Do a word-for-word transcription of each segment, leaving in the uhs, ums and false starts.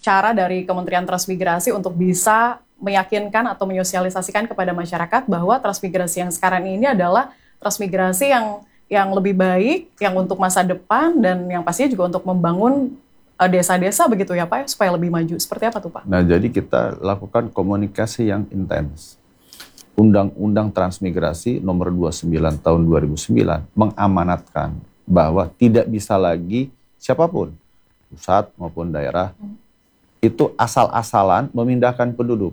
cara dari Kementerian Transmigrasi untuk bisa meyakinkan atau menyosialisasikan kepada masyarakat bahwa transmigrasi yang sekarang ini adalah transmigrasi yang yang lebih baik, yang untuk masa depan, dan yang pastinya juga untuk membangun uh, desa-desa begitu ya Pak, supaya lebih maju. Seperti apa tuh Pak? Nah, jadi kita lakukan komunikasi yang intens. Undang-Undang Transmigrasi nomor dua puluh sembilan tahun dua ribu sembilan mengamanatkan bahwa tidak bisa lagi siapapun, pusat maupun daerah, hmm. itu asal-asalan memindahkan penduduk.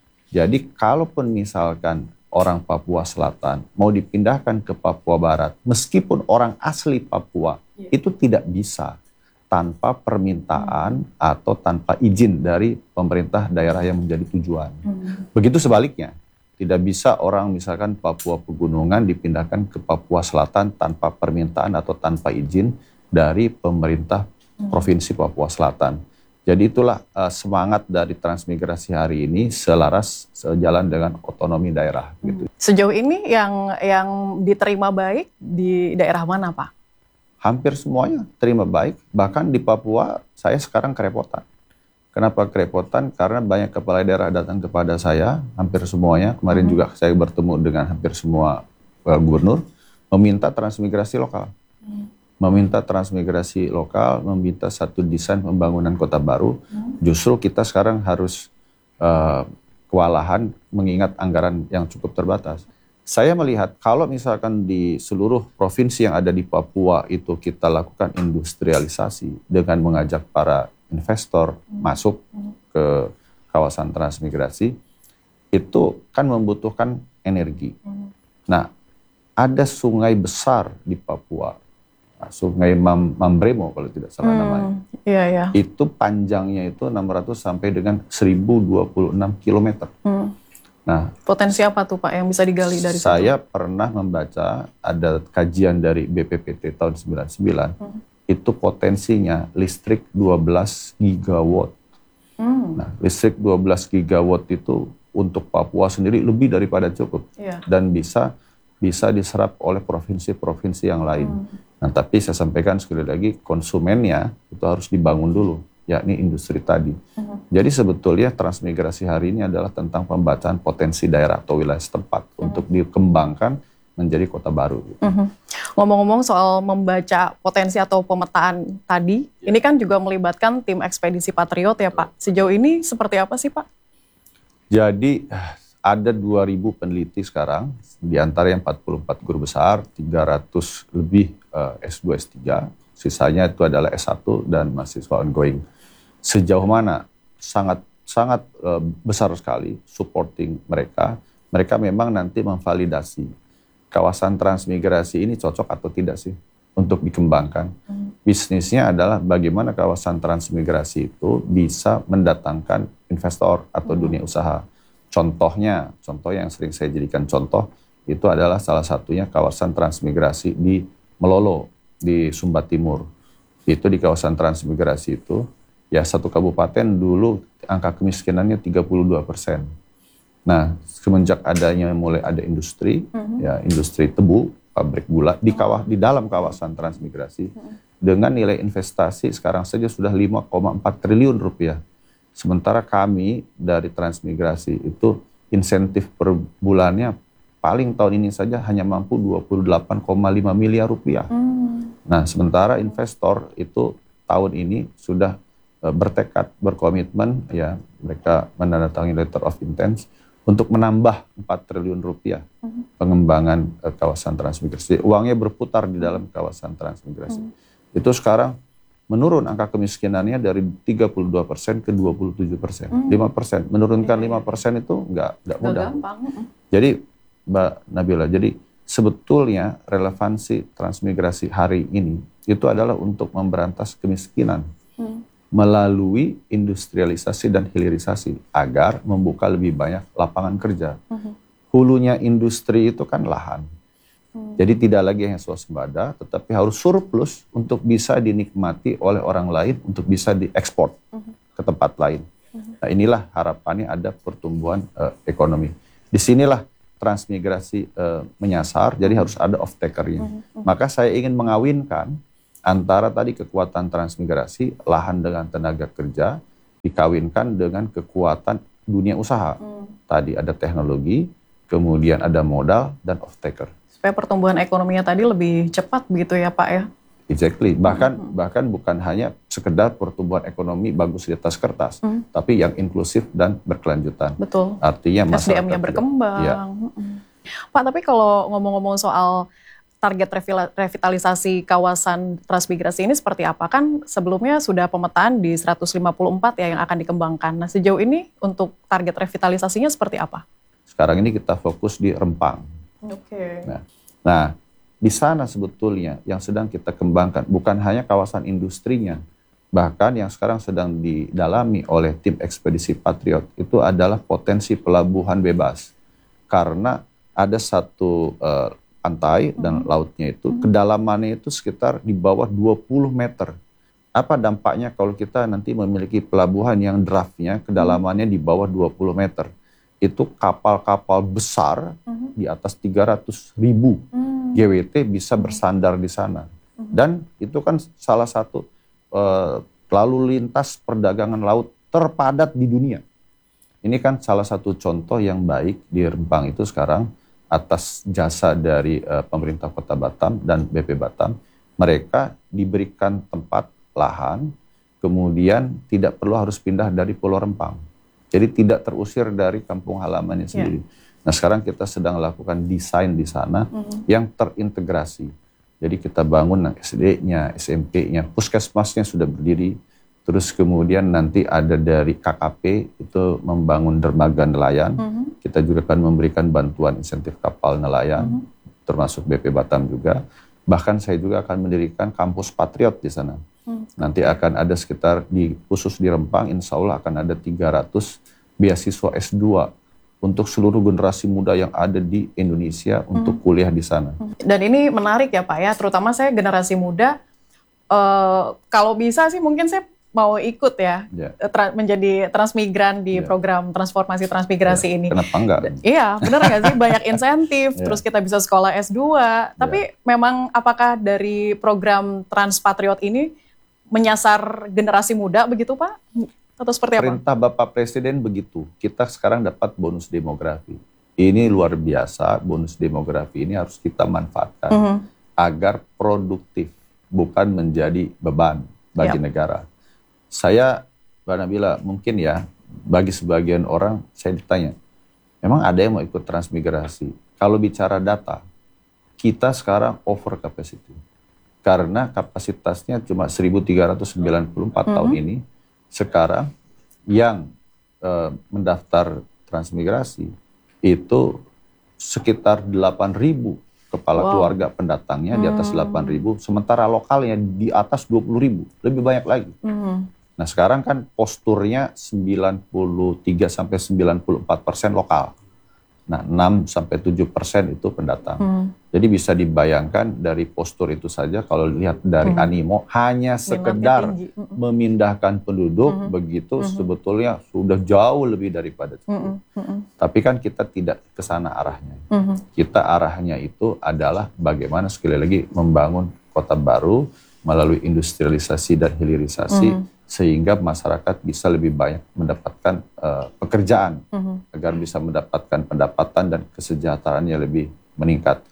Jadi kalaupun misalkan orang Papua Selatan mau dipindahkan ke Papua Barat, meskipun orang asli Papua, yeah. itu tidak bisa tanpa permintaan hmm. atau tanpa izin dari pemerintah daerah yang menjadi tujuan. Hmm. Begitu sebaliknya, tidak bisa orang misalkan Papua Pegunungan dipindahkan ke Papua Selatan tanpa permintaan atau tanpa izin dari pemerintah hmm. Provinsi Papua Selatan. Jadi itulah uh, semangat dari transmigrasi hari ini selaras sejalan dengan otonomi daerah. Hmm. Gitu. Sejauh ini yang yang diterima baik di daerah mana Pak? Hampir semuanya terima baik. Bahkan di Papua saya sekarang kerepotan. Kenapa kerepotan? Karena banyak kepala daerah datang kepada saya, hampir semuanya. Kemarin hmm. juga saya bertemu dengan hampir semua uh, gubernur, meminta transmigrasi lokal. Hmm. Meminta transmigrasi lokal, meminta satu desain pembangunan kota baru. Hmm. Justru kita sekarang harus uh, kewalahan mengingat anggaran yang cukup terbatas. Saya melihat kalau misalkan di seluruh provinsi yang ada di Papua itu kita lakukan industrialisasi dengan mengajak para investor hmm. masuk hmm. ke kawasan transmigrasi, itu kan membutuhkan energi. Hmm. Nah, ada sungai besar di Papua, Sungai Mam, Mambremo kalau tidak salah hmm, namanya. Iya, iya. Itu panjangnya itu enam ratus sampai dengan seribu dua puluh enam kilometer. Hmm. Nah, potensi apa tuh Pak yang bisa digali dari saya situ? Saya situ? pernah membaca ada kajian dari B P P T tahun sembilan puluh sembilan. Hmm. Itu potensinya listrik dua belas gigawatt. Hmm. Nah, listrik dua belas gigawatt itu untuk Papua sendiri lebih daripada cukup. Iya. Dan bisa bisa diserap oleh provinsi-provinsi yang lain. Hmm. Nah, tapi saya sampaikan sekali lagi, konsumennya itu harus dibangun dulu, yakni industri tadi. Uh-huh. Jadi sebetulnya transmigrasi hari ini adalah tentang pembacaan potensi daerah atau wilayah setempat uh-huh. untuk dikembangkan menjadi kota baru. Uh-huh. Ngomong-ngomong soal membaca potensi atau pemetaan tadi, ya. Ini kan juga melibatkan tim ekspedisi Patriot ya Pak. Sejauh ini seperti apa sih Pak? Jadi ada dua ribu peneliti sekarang, di antara yang empat puluh empat guru besar, tiga ratus lebih uh, S dua, S tiga, sisanya itu adalah S satu dan mahasiswa ongoing. Sejauh mana? Sangat sangat uh, besar sekali supporting mereka. Mereka memang nanti memvalidasi kawasan transmigrasi ini cocok atau tidak sih untuk dikembangkan. Hmm. Bisnisnya adalah bagaimana kawasan transmigrasi itu bisa mendatangkan investor atau hmm. dunia usaha. Contohnya, contoh yang sering saya jadikan contoh, itu adalah salah satunya kawasan transmigrasi di Melolo, di Sumba Timur. Itu di kawasan transmigrasi itu, ya satu kabupaten dulu angka kemiskinannya tiga puluh dua persen. Nah, semenjak adanya mulai ada industri, mm-hmm. ya industri tebu, pabrik gula, di kawah, di dalam kawasan transmigrasi, mm-hmm. dengan nilai investasi sekarang saja sudah lima koma empat triliun rupiah. Sementara kami dari transmigrasi itu insentif per bulannya paling tahun ini saja hanya mampu dua puluh delapan koma lima miliar rupiah. Hmm. Nah, sementara investor itu tahun ini sudah uh, bertekad, berkomitmen, ya mereka menandatangani letter of intent untuk menambah empat triliun rupiah hmm. pengembangan uh, kawasan transmigrasi. Uangnya berputar di dalam kawasan transmigrasi. Hmm. Itu sekarang menurun angka kemiskinannya dari tiga puluh dua persen ke dua puluh tujuh persen. Hmm. lima persen. Menurunkan lima persen itu enggak, enggak mudah. Gampang. Jadi, Mbak Nabila, jadi sebetulnya relevansi transmigrasi hari ini itu adalah untuk memberantas kemiskinan hmm. melalui industrialisasi dan hilirisasi agar membuka lebih banyak lapangan kerja. Hmm. Hulunya industri itu kan lahan. Hmm. Jadi tidak lagi hanya swasembada, tetapi harus surplus untuk bisa dinikmati oleh orang lain, untuk bisa diekspor hmm. ke tempat lain. Hmm. Nah, inilah harapannya ada pertumbuhan uh, ekonomi. Disinilah transmigrasi uh, menyasar, jadi harus ada off-taker-nya. Hmm. Maka saya ingin mengawinkan antara tadi kekuatan transmigrasi, lahan dengan tenaga kerja, dikawinkan dengan kekuatan dunia usaha. Hmm. Tadi ada teknologi, kemudian ada modal dan off-taker. Supaya pertumbuhan ekonominya tadi lebih cepat begitu ya Pak ya? Exactly. Bahkan hmm. bahkan bukan hanya sekedar pertumbuhan ekonomi bagus di atas kertas, hmm. tapi yang inklusif dan berkelanjutan. Betul. Artinya masyarakat S D M-nya berkembang. Ya. Hmm. Pak, tapi kalau ngomong-ngomong soal target revitalisasi kawasan transmigrasi ini seperti apa? Kan sebelumnya sudah pemetaan di seratus lima puluh empat ya yang akan dikembangkan. Nah sejauh ini untuk target revitalisasinya seperti apa? Sekarang ini kita fokus di Rempang. Oke. Okay. Nah, nah, di sana sebetulnya yang sedang kita kembangkan bukan hanya kawasan industrinya, bahkan yang sekarang sedang didalami oleh tim ekspedisi Patriot itu adalah potensi pelabuhan bebas. Karena ada satu uh, pantai dan lautnya itu, kedalamannya itu sekitar di bawah dua puluh meter. Apa dampaknya kalau kita nanti memiliki pelabuhan yang draftnya kedalamannya di bawah dua puluh meter? Itu kapal-kapal besar di atas tiga ratus ribu G W T bisa bersandar di sana. Dan itu kan salah satu uh, lalu lintas perdagangan laut terpadat di dunia. Ini kan salah satu contoh yang baik di Rempang itu sekarang, atas jasa dari uh, pemerintah Kota Batam dan B P Batam, mereka diberikan tempat, lahan, kemudian tidak perlu harus pindah dari Pulau Rempang. Jadi tidak terusir dari kampung halamannya sendiri. Yeah. Nah sekarang kita sedang lakukan desain di sana mm-hmm. yang terintegrasi. Jadi kita bangun S D-nya, S M P-nya, puskesmasnya sudah berdiri, terus kemudian nanti ada dari K K P itu membangun dermaga nelayan. Mm-hmm. Kita juga akan memberikan bantuan insentif kapal nelayan, mm-hmm. termasuk B P Batam juga. Bahkan saya juga akan mendirikan kampus Patriot di sana. Mm-hmm. Nanti akan ada sekitar, di khusus di Rempang, insya Allah akan ada tiga ratus beasiswa S dua untuk seluruh generasi muda yang ada di Indonesia mm-hmm. untuk kuliah di sana. Dan ini menarik ya Pak ya, terutama saya generasi muda, uh, kalau bisa sih mungkin saya mau ikut ya, yeah. tra- menjadi transmigran di yeah. program transformasi transmigrasi yeah. ini. Kenapa enggak? Iya, benar nggak sih? Banyak insentif, yeah. terus kita bisa sekolah S dua. Tapi yeah. memang apakah dari program Transpatriot ini menyasar generasi muda begitu Pak? Atau seperti apa? Perintah Bapak Presiden begitu. Kita sekarang dapat bonus demografi. Ini luar biasa, bonus demografi ini harus kita manfaatkan mm-hmm. agar produktif, bukan menjadi beban bagi yeah. negara. Saya, Mbak Nabila, mungkin ya, bagi sebagian orang, saya ditanya, memang ada yang mau ikut transmigrasi? Kalau bicara data, kita sekarang over capacity. Karena kapasitasnya cuma seribu tiga ratus sembilan puluh empat mm-hmm. tahun ini, sekarang yang uh, mendaftar transmigrasi itu sekitar delapan ribu kepala wow. keluarga pendatangnya hmm. di atas delapan ribu, sementara lokalnya di atas dua puluh ribu, lebih banyak lagi. Hmm. Nah sekarang kan posturnya sembilan puluh tiga sampai sembilan puluh empat persen lokal. Nah enam sampai tujuh persen itu pendatang. Hmm. Jadi bisa dibayangkan dari postur itu saja kalau lihat dari hmm. animo hanya sekedar hmm. memindahkan penduduk hmm. begitu hmm. sebetulnya sudah jauh lebih daripada itu. Hmm. Hmm. Tapi kan kita tidak ke sana arahnya. Hmm. Kita arahnya itu adalah bagaimana sekali lagi membangun kota baru melalui industrialisasi dan hilirisasi hmm. sehingga masyarakat bisa lebih banyak mendapatkan uh, pekerjaan mm-hmm. agar bisa mendapatkan pendapatan dan kesejahteraannya lebih meningkat.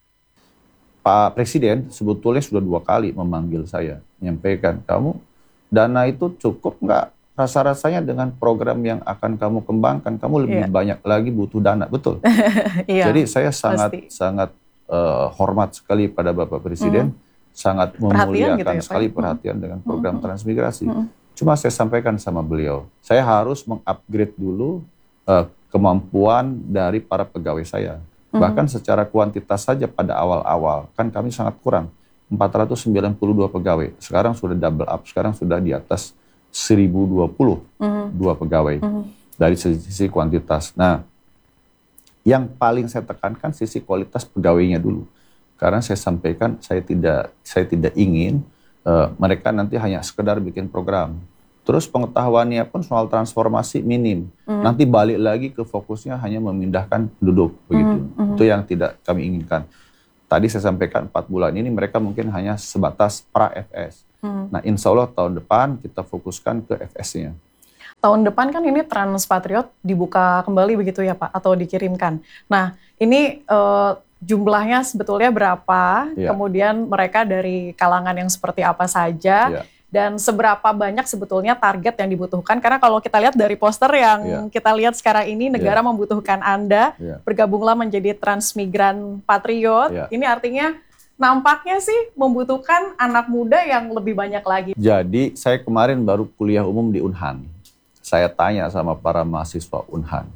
Pak Presiden sebetulnya sudah dua kali memanggil saya, menyampaikan, kamu dana itu cukup nggak? Rasa-rasanya dengan program yang akan kamu kembangkan, kamu lebih yeah. banyak lagi butuh dana, betul? yeah, Jadi saya sangat pasti. sangat uh, hormat sekali pada Bapak Presiden. Mm-hmm. sangat memuliakan gitu ya, sekali Pak? perhatian dengan program mm-hmm. transmigrasi. Mm-hmm. Cuma saya sampaikan sama beliau, saya harus mengupgrade dulu uh, kemampuan dari para pegawai saya. Mm-hmm. Bahkan secara kuantitas saja pada awal-awal, kan kami sangat kurang. empat ratus sembilan puluh dua pegawai, sekarang sudah double up, sekarang sudah di atas seribu dua puluh mm-hmm. dua pegawai mm-hmm. dari sisi kuantitas. Nah, yang paling saya tekankan sisi kualitas pegawainya dulu. Karena saya sampaikan saya tidak saya tidak ingin uh, mereka nanti hanya sekedar bikin program. Terus pengetahuannya pun soal transformasi minim. Mm. Nanti balik lagi ke fokusnya hanya memindahkan penduduk begitu. Mm. Itu yang tidak kami inginkan. Tadi saya sampaikan empat bulan ini mereka mungkin hanya sebatas pra F S. Mm. Nah, insya Allah tahun depan kita fokuskan ke F S-nya. tahun depan kan ini Transpatriot dibuka kembali begitu ya Pak, atau dikirimkan. Nah ini uh, jumlahnya sebetulnya berapa, yeah. kemudian mereka dari kalangan yang seperti apa saja, yeah. dan seberapa banyak sebetulnya target yang dibutuhkan. Karena kalau kita lihat dari poster yang yeah. kita lihat sekarang ini, negara yeah. membutuhkan Anda, yeah. bergabunglah menjadi Transmigran Patriot, yeah. ini artinya nampaknya sih membutuhkan anak muda yang lebih banyak lagi. Jadi saya kemarin baru kuliah umum di Unhan. Saya tanya sama para mahasiswa Unhan,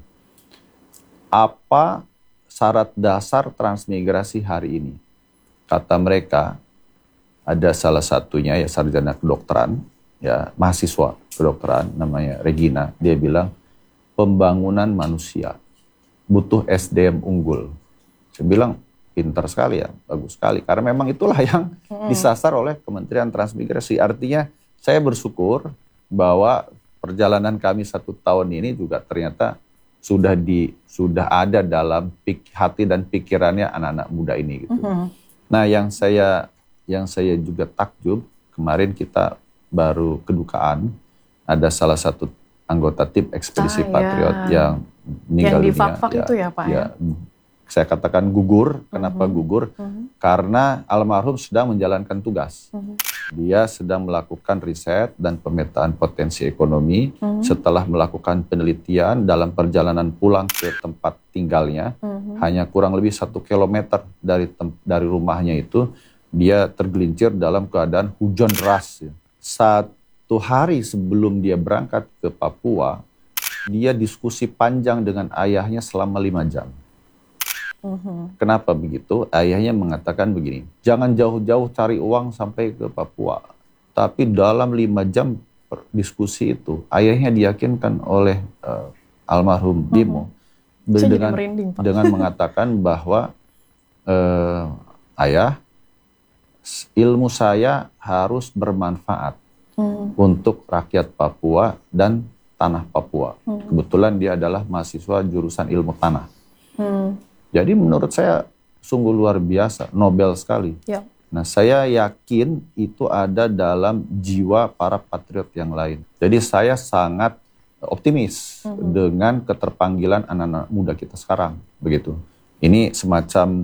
apa syarat dasar transmigrasi hari ini? Kata mereka, ada salah satunya ya sarjana kedokteran, ya mahasiswa kedokteran namanya Regina. Dia bilang pembangunan manusia butuh S D M unggul. Saya bilang pintar sekali ya, bagus sekali. Karena memang itulah yang hmm. disasar oleh Kementerian Transmigrasi. Artinya saya bersyukur bahwa perjalanan kami satu tahun ini juga ternyata sudah di sudah ada dalam pik, hati dan pikirannya anak-anak muda ini gitu. Mm-hmm. Nah, yang saya yang saya juga takjub, kemarin kita baru kedukaan ada salah satu anggota tim ekspedisi ah, Patriot ya. yang meninggal dunia. Yang di Fak-Fak ya, itu ya Pak ya. ya. Saya katakan gugur, kenapa mm-hmm. gugur? Mm-hmm. Karena almarhum sedang menjalankan tugas. Mm-hmm. Dia sedang melakukan riset dan pemetaan potensi ekonomi. Mm-hmm. Setelah melakukan penelitian dalam perjalanan pulang ke tempat tinggalnya, mm-hmm. hanya kurang lebih satu kilometer dari tem- dari rumahnya itu, dia tergelincir dalam keadaan hujan deras. Satu hari sebelum dia berangkat ke Papua, dia diskusi panjang dengan ayahnya selama lima jam. Uhum. Kenapa begitu? Ayahnya mengatakan begini, jangan jauh-jauh cari uang sampai ke Papua. Tapi dalam lima jam diskusi itu, ayahnya diyakinkan oleh uh, almarhum uhum. Bimo dengan, dengan mengatakan bahwa uh, ayah, ilmu saya harus bermanfaat uhum. untuk rakyat Papua dan tanah Papua. Uhum. Kebetulan dia adalah mahasiswa jurusan ilmu tanah. Uhum. Jadi menurut saya sungguh luar biasa, Nobel sekali. Ya. Nah, saya yakin itu ada dalam jiwa para patriot yang lain. Jadi saya sangat optimis mm-hmm. dengan keterpanggilan anak-anak muda kita sekarang, begitu. Ini semacam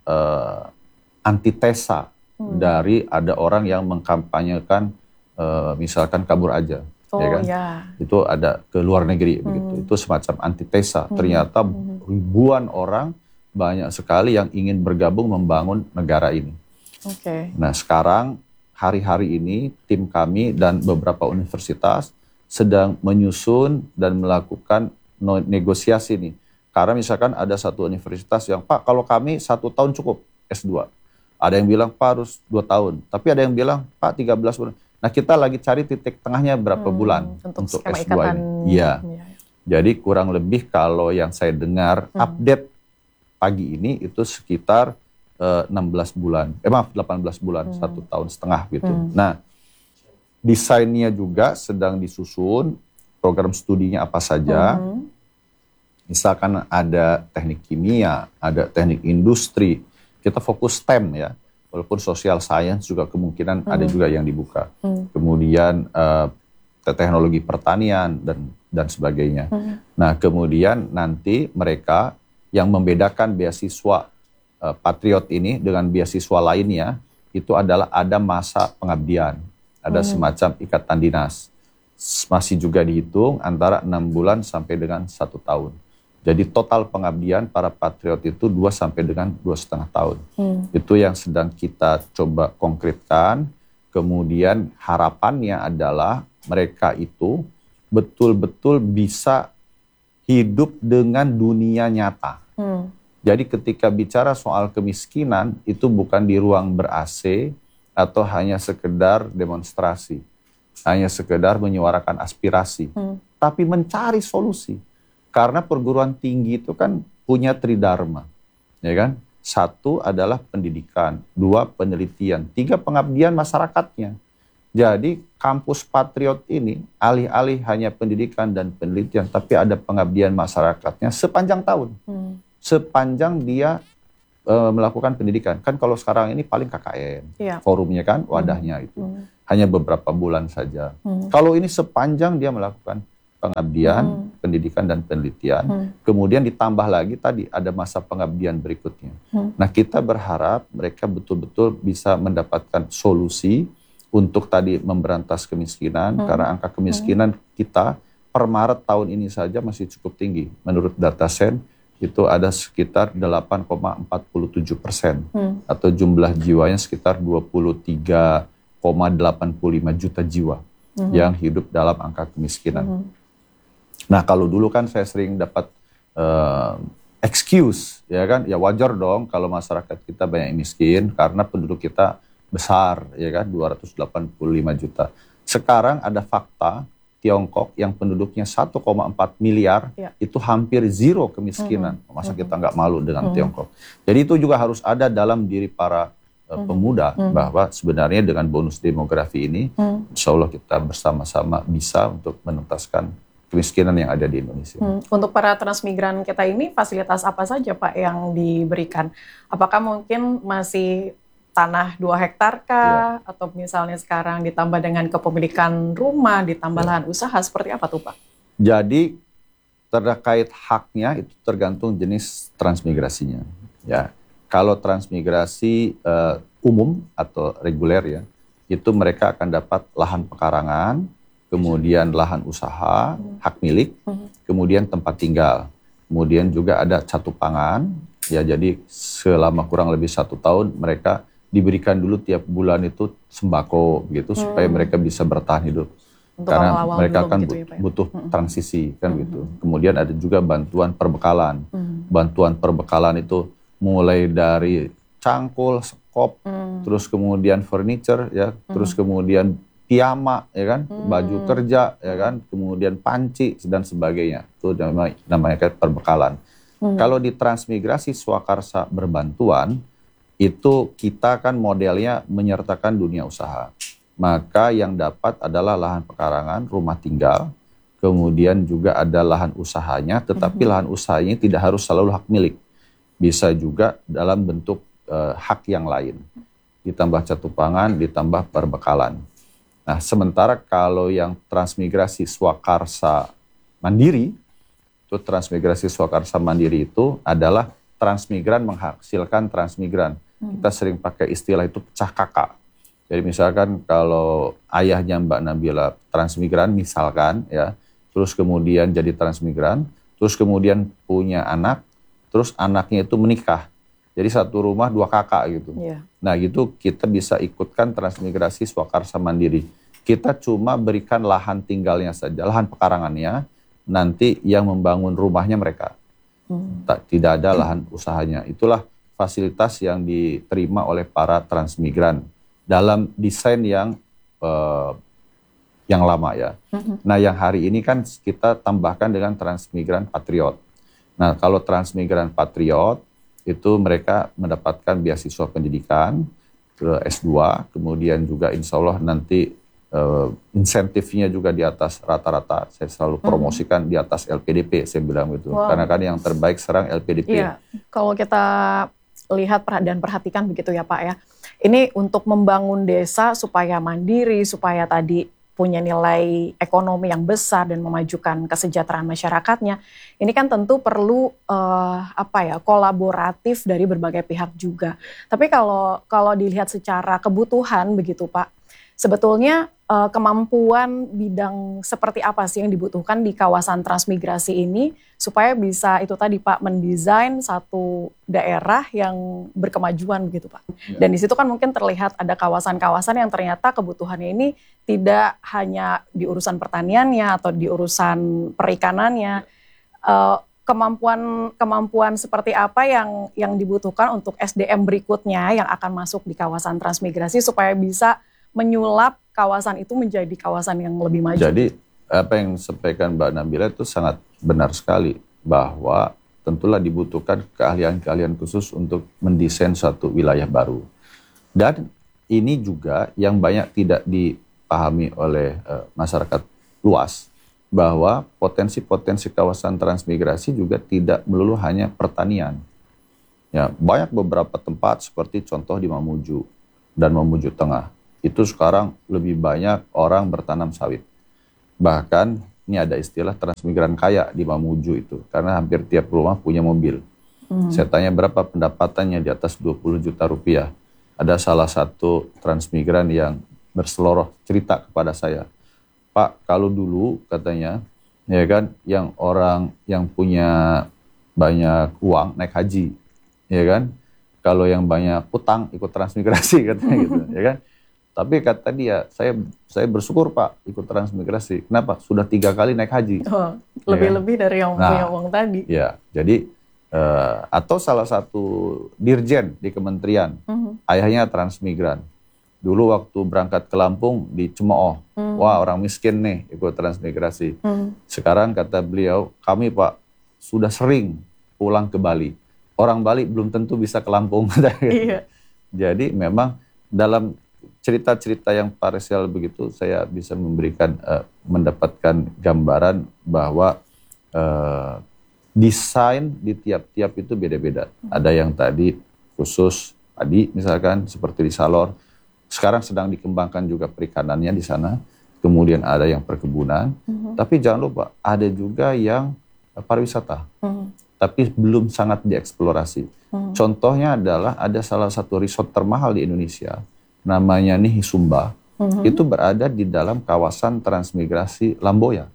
uh, antitesa mm. dari ada orang yang mengkampanyekan uh, misalkan kabur aja. Oh, ya kan? Ya. Itu ada ke luar negeri, mm. begitu. Itu semacam antitesa. Mm. Ternyata mm. ribuan orang banyak sekali yang ingin bergabung membangun negara ini. Okay. Nah sekarang hari-hari ini tim kami dan beberapa universitas sedang menyusun dan melakukan negosiasi nih. Karena misalkan ada satu universitas yang, Pak kalau kami satu tahun cukup S dua. Ada yang bilang Pak harus dua tahun. Tapi ada yang bilang Pak tiga belas bulan. Nah kita lagi cari titik tengahnya berapa hmm, bulan untuk, untuk S dua ini. Iya. Ya. Jadi kurang lebih kalau yang saya dengar hmm. update pagi ini itu sekitar uh, enam belas bulan, eh maaf delapan belas bulan, hmm. satu tahun setengah gitu. Hmm. Nah, desainnya juga sedang disusun, program studinya apa saja. Hmm. Misalkan ada teknik kimia, ada teknik industri, kita fokus STEM ya, walaupun social science juga kemungkinan hmm. ada juga yang dibuka. Hmm. Kemudian uh, teknologi pertanian dan dan sebagainya. Hmm. Nah, kemudian nanti mereka yang membedakan beasiswa uh, Patriot ini dengan beasiswa lainnya, itu adalah ada masa pengabdian, ada hmm. semacam ikatan dinas. Masih juga dihitung antara enam bulan sampai dengan satu tahun. Jadi total pengabdian para Patriot itu dua sampai dengan dua setengah tahun. Hmm. Itu yang sedang kita coba konkretkan. Kemudian harapannya adalah mereka itu betul-betul bisa hidup dengan dunia nyata. Hmm. Jadi ketika bicara soal kemiskinan, itu bukan di ruang ber-A C atau hanya sekedar demonstrasi. Hanya sekedar menyuarakan aspirasi. Hmm. Tapi mencari solusi. Karena perguruan tinggi itu kan punya tridharma. Ya kan? Satu adalah pendidikan. Dua penelitian. Tiga pengabdian masyarakatnya. Jadi kampus Patriot ini alih-alih hanya pendidikan dan penelitian, tapi ada pengabdian masyarakatnya sepanjang tahun. Hmm. Sepanjang dia e, melakukan pendidikan. Kan kalau sekarang ini paling K K N, ya. Forumnya kan, wadahnya hmm. itu. Hmm. Hanya beberapa bulan saja. Hmm. Kalau ini sepanjang dia melakukan pengabdian, Hmm. pendidikan dan penelitian. Hmm. Kemudian ditambah lagi tadi ada masa pengabdian berikutnya. Hmm. Nah, kita berharap mereka betul-betul bisa mendapatkan solusi untuk tadi memberantas kemiskinan, Hmm. karena angka kemiskinan kita per Maret tahun ini saja masih cukup tinggi. Menurut data Sen itu ada sekitar delapan koma empat tujuh persen Hmm. atau jumlah jiwanya sekitar dua puluh tiga koma delapan puluh lima juta jiwa Hmm. yang hidup dalam angka kemiskinan. Hmm. Nah, kalau dulu kan saya sering dapat uh, excuse, ya kan, ya wajar dong kalau masyarakat kita banyak miskin karena penduduk kita besar, ya kan, dua ratus delapan puluh lima juta. Sekarang ada fakta Tiongkok yang penduduknya satu koma empat miliar, ya. Itu hampir zero kemiskinan. Hmm. Masa Hmm. kita nggak malu dengan Hmm. Tiongkok? Jadi itu juga harus ada dalam diri para uh, Hmm. pemuda Hmm. bahwa sebenarnya dengan bonus demografi ini, Hmm. insya Allah kita bersama-sama bisa untuk menuntaskan kemiskinan yang ada di Indonesia. Hmm. Untuk para transmigran kita ini fasilitas apa saja Pak yang diberikan? Apakah mungkin masih tanah dua hektar kah? Ya. Atau misalnya sekarang ditambah dengan kepemilikan rumah, ditambah ya. lahan usaha, seperti apa tuh Pak? Jadi terkait haknya itu tergantung jenis transmigrasinya. Ya, kalau transmigrasi uh, umum atau reguler ya, itu mereka akan dapat lahan pekarangan, kemudian lahan usaha, hmm. hak milik, hmm. kemudian tempat tinggal, kemudian juga ada catu pangan. Ya, jadi selama kurang lebih satu tahun mereka diberikan dulu tiap bulan itu sembako gitu hmm. supaya mereka bisa bertahan hidup. Untuk karena awal-awal mereka kan gitu ya, Pak, ya? butuh hmm. transisi kan hmm. gitu. Kemudian ada juga bantuan perbekalan. Hmm. Bantuan perbekalan itu mulai dari cangkul, skop, hmm. terus kemudian furniture ya, hmm. terus kemudian piyama ya kan, hmm. baju kerja ya kan, kemudian panci dan sebagainya. Itu namanya namanya kayak perbekalan. Hmm. Kalau di transmigrasi swakarsa berbantuan itu kita kan modelnya menyertakan dunia usaha. Maka yang dapat adalah lahan pekarangan, rumah tinggal, kemudian juga ada lahan usahanya, tetapi mm-hmm. lahan usahanya tidak harus selalu hak milik. Bisa juga dalam bentuk uh, hak yang lain. Ditambah catu pangan, ditambah perbekalan. Nah, sementara kalau yang transmigrasi swakarsa mandiri, itu transmigrasi swakarsa mandiri itu adalah transmigran menghasilkan transmigran. Mm-hmm. Kita sering pakai istilah itu pecah kakak. Jadi misalkan kalau ayahnya Mbak Nabila transmigran misalkan ya, terus kemudian jadi transmigran, terus kemudian punya anak, terus anaknya itu menikah. Jadi satu rumah dua kakak gitu. Yeah. Nah gitu kita bisa ikutkan transmigrasi swakarsa mandiri. Kita cuma berikan lahan tinggalnya saja, lahan pekarangannya, nanti yang membangun rumahnya mereka. Hmm. Tak, tidak ada lahan usahanya. Itulah fasilitas yang diterima oleh para transmigran dalam desain yang uh, yang lama ya. Mm-hmm. Nah yang hari ini kan kita tambahkan dengan transmigran patriot. Nah kalau transmigran patriot itu mereka mendapatkan beasiswa pendidikan ke S dua, kemudian juga insya Allah nanti uh, insentifnya juga di atas rata-rata. Saya selalu promosikan mm-hmm. di atas L P D P, saya bilang gitu. Wow. Karena kan yang terbaik sekarang L P D P. Iya, kalau kita lihat dan perhatikan begitu ya Pak ya. Ini untuk membangun desa supaya mandiri, supaya tadi punya nilai ekonomi yang besar dan memajukan kesejahteraan masyarakatnya. Ini kan tentu perlu uh, apa ya kolaboratif dari berbagai pihak juga. Tapi kalau kalau dilihat secara kebutuhan begitu Pak, sebetulnya uh, kemampuan bidang seperti apa sih yang dibutuhkan di kawasan transmigrasi ini supaya bisa itu tadi Pak mendesain satu daerah yang berkemajuan begitu Pak. Ya. Dan di situ kan mungkin terlihat ada kawasan-kawasan yang ternyata kebutuhannya ini tidak hanya di urusan pertaniannya atau di urusan perikanannya. Uh, kemampuan kemampuan seperti apa yang yang dibutuhkan untuk S D M berikutnya yang akan masuk di kawasan transmigrasi supaya bisa menyulap kawasan itu menjadi kawasan yang lebih maju. Jadi apa yang disampaikan Mbak Nabila itu sangat benar sekali bahwa tentulah dibutuhkan keahlian-keahlian khusus untuk mendesain suatu wilayah baru. Dan ini juga yang banyak tidak dipahami oleh uh, masyarakat luas bahwa potensi-potensi kawasan transmigrasi juga tidak melulu hanya pertanian. Ya, banyak beberapa tempat seperti contoh di Mamuju dan Mamuju Tengah. Itu sekarang lebih banyak orang bertanam sawit. Bahkan ini ada istilah transmigran kaya di Mamuju itu, karena hampir tiap rumah punya mobil. Hmm. Saya tanya berapa pendapatannya, di atas dua puluh juta rupiah. Ada salah satu transmigran yang berseloroh cerita kepada saya, Pak, kalau dulu katanya, ya kan, yang orang yang punya banyak uang naik haji, ya kan, kalau yang banyak utang ikut transmigrasi katanya gitu, ya kan. Tapi kata dia, saya saya bersyukur Pak ikut transmigrasi. Kenapa? Sudah tiga kali naik haji. Oh, lebih-lebih ya kan? Dari yang nah, punya uang tadi. Ya, jadi uh, atau salah satu dirjen di kementerian, uh-huh. ayahnya transmigran. Dulu waktu berangkat ke Lampung di Cemooh, uh-huh. wah orang miskin nih ikut transmigrasi. Uh-huh. Sekarang kata beliau, kami Pak sudah sering pulang ke Bali. Orang Bali belum tentu bisa ke Lampung. Iya. Jadi memang dalam cerita-cerita yang parsial begitu, saya bisa memberikan, uh, mendapatkan gambaran bahwa uh, desain di tiap-tiap itu beda-beda. Ada yang tadi khusus padi misalkan, seperti di Salor. Sekarang sedang dikembangkan juga perikanannya di sana. Kemudian ada yang perkebunan. Uh-huh. Tapi jangan lupa, ada juga yang uh, pariwisata. Uh-huh. Tapi belum sangat dieksplorasi. Uh-huh. Contohnya adalah ada salah satu resort termahal di Indonesia, namanya nih Sumba, uh-huh. itu berada di dalam kawasan transmigrasi Lamboya.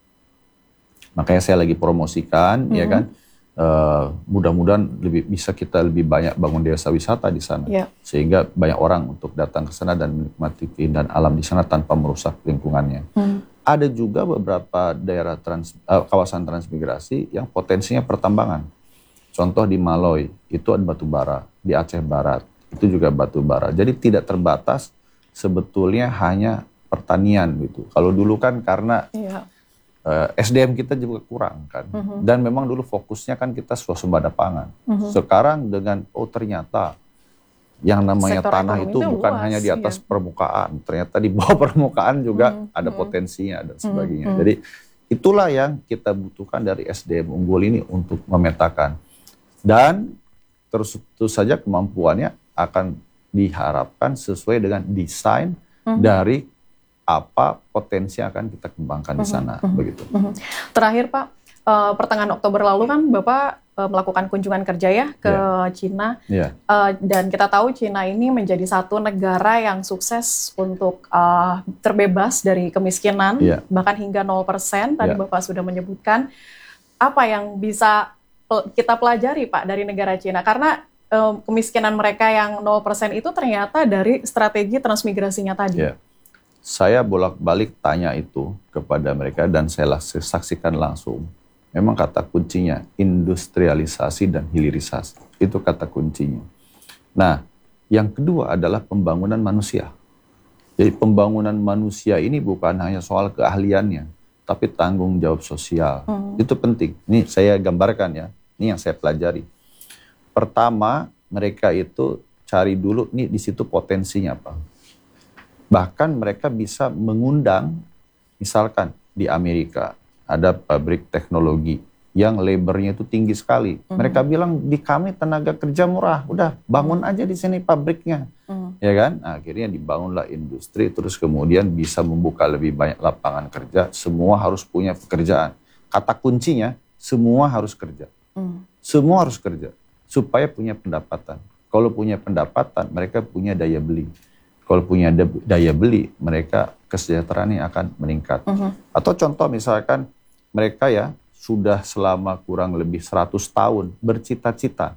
Makanya saya lagi promosikan, uh-huh. ya kan, uh, mudah-mudahan lebih bisa kita lebih banyak bangun desa wisata di sana, yeah. sehingga banyak orang untuk datang ke sana dan menikmati keindahan alam di sana tanpa merusak lingkungannya. Uh-huh. Ada juga beberapa daerah trans, uh, kawasan transmigrasi yang potensinya pertambangan. Contoh di Maloy itu ada batu bara, di Aceh Barat itu juga batu bara. Jadi tidak terbatas sebetulnya hanya pertanian gitu. Kalau dulu kan karena iya. uh, S D M kita juga kurang kan. Uh-huh. Dan memang dulu fokusnya kan kita swasembada pangan. Uh-huh. Sekarang dengan oh ternyata yang namanya sektor tanah itu bukan luas, hanya di atas ya. Permukaan. Ternyata di bawah permukaan juga uh-huh. ada potensinya dan sebagainya. Uh-huh. Jadi itulah yang kita butuhkan dari S D M unggul ini untuk memetakan. Dan terus terus saja kemampuannya akan diharapkan sesuai dengan desain uh-huh. dari apa potensi yang akan kita kembangkan uh-huh. di sana, uh-huh. begitu. Uh-huh. Terakhir Pak, uh, pertengahan Oktober lalu kan Bapak uh, melakukan kunjungan kerja ya ke yeah. Cina, yeah. Uh, dan kita tahu Cina ini menjadi satu negara yang sukses untuk uh, terbebas dari kemiskinan, yeah. bahkan hingga nol persen, tadi yeah. Bapak sudah menyebutkan. Apa yang bisa kita pelajari Pak dari negara Cina? Karena kemiskinan mereka yang nol persen itu ternyata dari strategi transmigrasinya tadi. Ya. Saya bolak-balik tanya itu kepada mereka dan saya saksikan langsung. Memang kata kuncinya industrialisasi dan hilirisasi. Itu kata kuncinya. Nah, yang kedua adalah pembangunan manusia. Jadi pembangunan manusia ini bukan hanya soal keahliannya, tapi tanggung jawab sosial. Hmm. Itu penting. Ini saya gambarkan ya. Ini yang saya pelajari. Pertama, mereka itu cari dulu nih di situ potensinya apa. Bahkan mereka bisa mengundang, misalkan di Amerika ada pabrik teknologi yang labornya itu tinggi sekali. Mm-hmm. Mereka bilang di kami tenaga kerja murah, udah bangun aja di sini pabriknya, mm-hmm. ya kan? Nah, akhirnya dibangunlah industri, terus kemudian bisa membuka lebih banyak lapangan kerja. Semua harus punya pekerjaan. Kata kuncinya semua harus kerja, mm-hmm. semua harus kerja. Supaya punya pendapatan. Kalau punya pendapatan, mereka punya daya beli. Kalau punya daya beli, mereka kesejahteraannya akan meningkat. Uh-huh. Atau contoh misalkan mereka ya sudah selama kurang lebih seratus tahun bercita-cita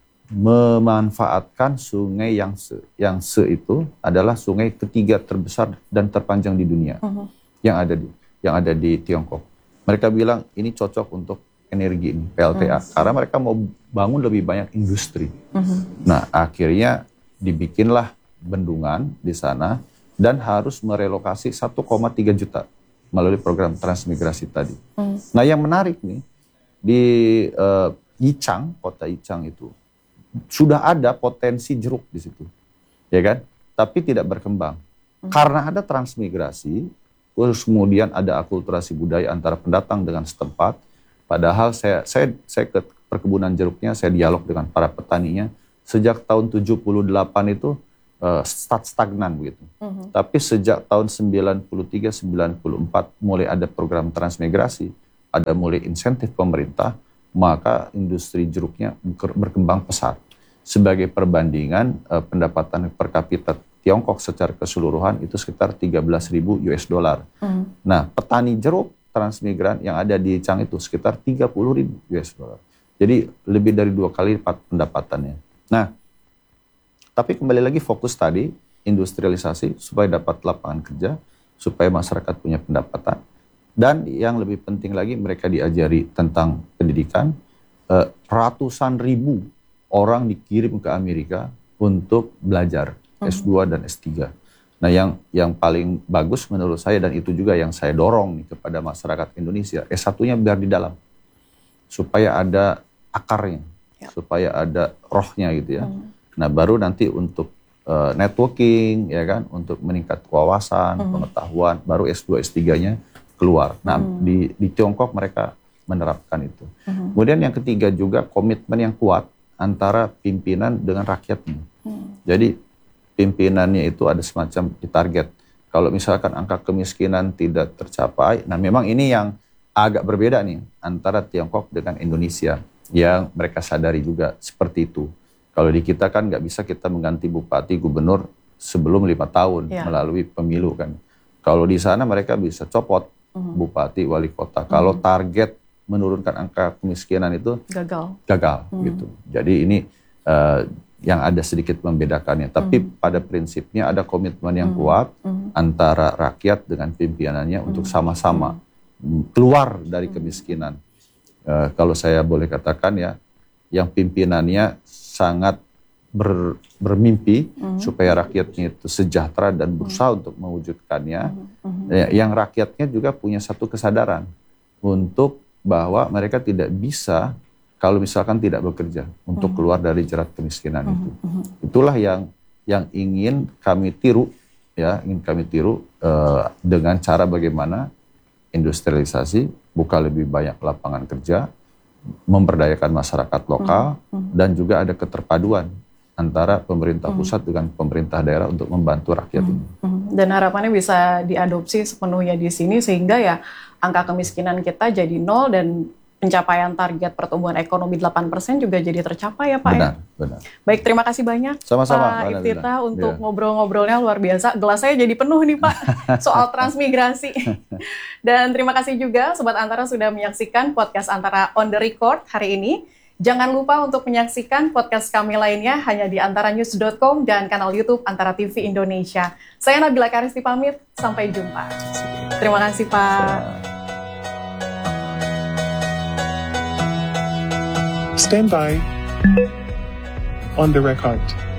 memanfaatkan sungai Yangtze. Yangtze itu adalah sungai ketiga terbesar dan terpanjang di dunia, uh-huh. yang ada di yang ada di Tiongkok. Mereka bilang ini cocok untuk energi ini, P L T A, uh-huh. karena mereka mau bangun lebih banyak industri. Uh-huh. Nah, akhirnya dibikinlah bendungan di sana dan harus merelokasi satu koma tiga juta melalui program transmigrasi tadi. Uh-huh. Nah, yang menarik nih, di uh, Yichang, kota Yichang itu, sudah ada potensi jeruk di situ, ya kan? Tapi tidak berkembang. Uh-huh. Karena ada transmigrasi, terus kemudian ada akulturasi budaya antara pendatang dengan setempat. Padahal saya saya saya ke perkebunan jeruknya, saya dialog dengan para petaninya. Sejak tahun tujuh puluh delapan itu uh, start stagnan begitu. Uh-huh. Tapi sejak tahun sembilan puluh tiga sembilan puluh empat mulai ada program transmigrasi, ada mulai insentif pemerintah, maka industri jeruknya berkembang pesat. Sebagai perbandingan, uh, pendapatan per kapita Tiongkok secara keseluruhan itu sekitar tiga belas ribu U S dollar. Uh-huh. Nah, petani jeruk transmigran yang ada di Chang itu sekitar tiga puluh ribu U S dollar. Jadi lebih dari dua kali lipat pendapatannya. Nah, tapi kembali lagi fokus tadi, industrialisasi supaya dapat lapangan kerja, supaya masyarakat punya pendapatan. Dan yang lebih penting lagi mereka diajari tentang pendidikan. Eh, ratusan ribu orang dikirim ke Amerika untuk belajar uh-huh. S dua dan S tiga. Nah yang yang paling bagus menurut saya, dan itu juga yang saya dorong nih kepada masyarakat Indonesia, S satu-nya biar di dalam. Supaya ada akarnya, ya. Supaya ada rohnya gitu ya. Hmm. Nah baru nanti untuk uh, networking, ya kan, untuk meningkat wawasan, hmm. pengetahuan, baru S dua S tiga-nya keluar. Nah hmm. di di Tiongkok mereka menerapkan itu. Hmm. Kemudian yang ketiga juga komitmen yang kuat antara pimpinan dengan rakyatnya. Hmm. Jadi pimpinannya itu ada semacam ditarget. Kalau misalkan angka kemiskinan tidak tercapai, nah memang ini yang agak berbeda nih antara Tiongkok dengan Indonesia, yang mereka sadari juga seperti itu. Kalau di kita kan nggak bisa kita mengganti bupati, gubernur sebelum lima tahun ya. Melalui pemilu kan. Kalau di sana mereka bisa copot uh-huh. bupati, wali kota. Uh-huh. Kalau target menurunkan angka kemiskinan itu gagal, gagal uh-huh. gitu. Jadi ini uh, yang ada sedikit membedakannya. Tapi uh-huh. pada prinsipnya ada komitmen yang uh-huh. kuat uh-huh. antara rakyat dengan pimpinannya uh-huh. untuk sama-sama keluar dari kemiskinan. Uh, kalau saya boleh katakan ya, yang pimpinannya sangat ber, bermimpi uh-huh. supaya rakyatnya itu sejahtera dan berusaha uh-huh. untuk mewujudkannya. Uh-huh. Ya, yang rakyatnya juga punya satu kesadaran untuk bahwa mereka tidak bisa kalau misalkan tidak bekerja untuk uh-huh. keluar dari jerat kemiskinan uh-huh. itu. Uh-huh. Itulah yang yang ingin kami tiru, ya, ingin kami tiru uh, dengan cara bagaimana industrialisasi, buka lebih banyak lapangan kerja, memberdayakan masyarakat lokal, hmm. dan juga ada keterpaduan antara pemerintah hmm. pusat dengan pemerintah daerah untuk membantu rakyat hmm. ini. Hmm. Dan harapannya bisa diadopsi sepenuhnya di sini sehingga ya angka kemiskinan kita jadi nol dan pencapaian target pertumbuhan ekonomi delapan persen juga jadi tercapai ya Pak. Benar, ya? benar. Baik, terima kasih banyak Sama-sama, Pak Iftitah untuk yeah. ngobrol-ngobrolnya luar biasa. Gelas saya jadi penuh nih Pak soal transmigrasi. Dan terima kasih juga Sobat Antara sudah menyaksikan podcast Antara on the record hari ini. Jangan lupa untuk menyaksikan podcast kami lainnya hanya di antaranews dot com dan kanal YouTube Antara T V Indonesia. Saya Nabila Karisti pamit, sampai jumpa. Terima kasih Pak. Stand by on the record.